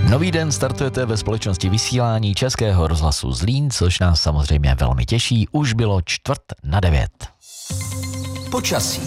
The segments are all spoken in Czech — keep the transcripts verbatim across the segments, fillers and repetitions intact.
Nový den startujete ve společnosti vysílání Českého rozhlasu Zlín, což nás samozřejmě velmi těší. Už bylo čtvrt na devět. Počasí.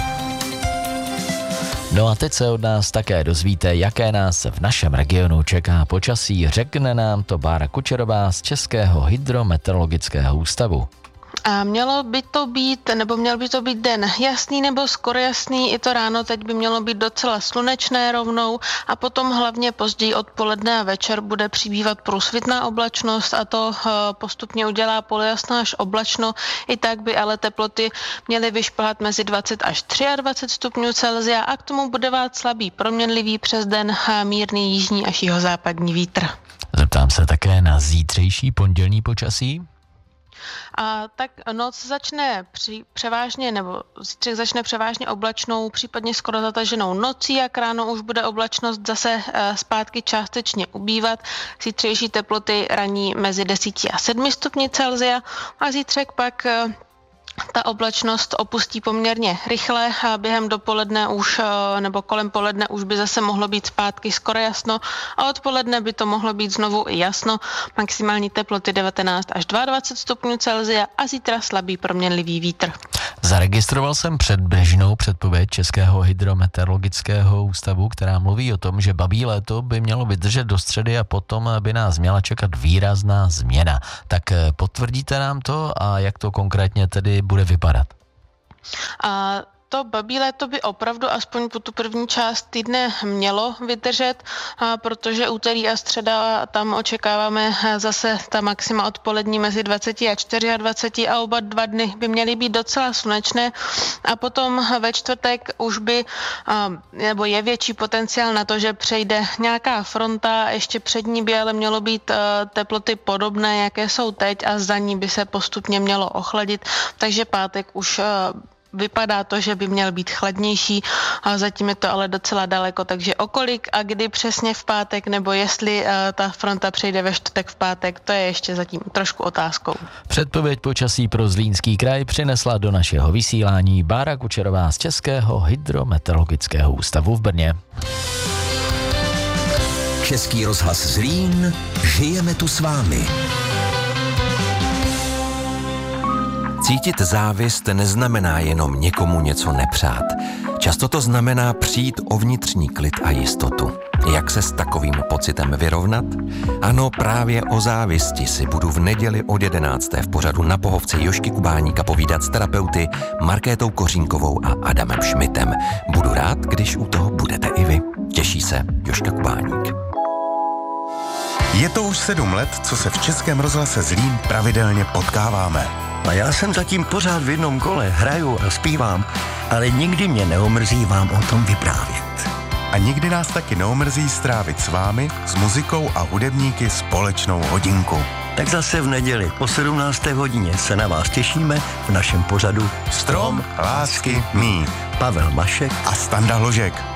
No a teď se od nás také dozvíte, jaké nás v našem regionu čeká počasí. Řekne nám to Bára Kučerová z Českého hydrometeorologického ústavu. A mělo by to být, nebo měl by to být den jasný nebo skoro jasný, i to ráno teď by mělo být docela slunečné rovnou a potom hlavně později odpoledne a večer bude přibývat průsvitná oblačnost a to postupně udělá polojasno až oblačno, i tak by ale teploty měly vyšplhat mezi dvacet až dvacet tři stupňů Celsia a k tomu bude vát slabý proměnlivý přes den mírný jižní až jihozápadní vítr. Zeptám se také na zítřejší pondělní počasí. A tak noc začne při, převážně, nebo zítřek začne převážně oblačnou, případně skoro zataženou nocí a k ráno už bude oblačnost zase e, zpátky částečně ubývat. Zítřejší teploty raní mezi deseti a sedmi stupni Celsia a zítřek pak e, ta oblačnost opustí poměrně rychle a během dopoledne už, nebo kolem poledne už by zase mohlo být zpátky skoro jasno a odpoledne by to mohlo být znovu i jasno. Maximální teploty devatenáct až dvacet dva stupňů Celsia a zítra slabý proměnlivý vítr. Zaregistroval jsem předběžnou předpověď Českého hydrometeorologického ústavu, která mluví o tom, že babí léto by mělo vydržet do středy a potom by nás měla čekat výrazná změna. Tak potvrdíte nám to a jak to konkrétně tedy bude vypadat? A to babí léto by opravdu aspoň po tu první část týdne mělo vydržet, a protože úterý a středa tam očekáváme zase ta maxima odpolední mezi dvacet a dvacet čtyři a oba dva dny by měly být docela slunečné a potom ve čtvrtek už by, nebo je větší potenciál na to, že přejde nějaká fronta, ještě před ní by ale mělo být teploty podobné, jaké jsou teď a za ní by se postupně mělo ochladit, takže pátek už vypadá to, že by měl být chladnější, a zatím je to ale docela daleko, takže o kolik a kdy přesně v pátek, nebo jestli uh, ta fronta přejde ve čtvrtek v pátek, to je ještě zatím trošku otázkou. Předpověď počasí pro Zlínský kraj přinesla do našeho vysílání Bára Kučerová z Českého hydrometeorologického ústavu v Brně. Český rozhlas Zlín, žijeme tu s vámi. Cítit závist neznamená jenom někomu něco nepřát. Často to znamená přijít o vnitřní klid a jistotu. Jak se s takovým pocitem vyrovnat? Ano, právě o závisti si budu v neděli od jedenácté v pořadu Na pohovce Jožky Kubáníka povídat s terapeuty Markétou Kořínkovou a Adamem Šmitem. Budu rád, když u toho budete i vy. Těší se Jožka Kubáník. Je to už sedm let, co se v Českém rozhlase Zlín pravidelně potkáváme. A já jsem zatím pořád v jednom kole, hraju a zpívám, ale nikdy mě neomrzí vám o tom vyprávět. A nikdy nás taky neomrzí strávit s vámi, s muzikou a hudebníky společnou hodinku. Tak zase v neděli po sedmnácté hodině se na vás těšíme v našem pořadu Strom lásky mý. Pavel Mašek a Standa Hložek.